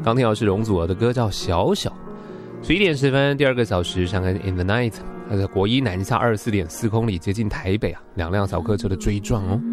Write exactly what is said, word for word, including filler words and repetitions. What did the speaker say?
刚听到是容祖儿的歌叫《小小》。十一点十分，第二个小时，上跟 In the Night， 它在国一南下二十四点四公里，接近台北啊，两辆小客车的追撞哦。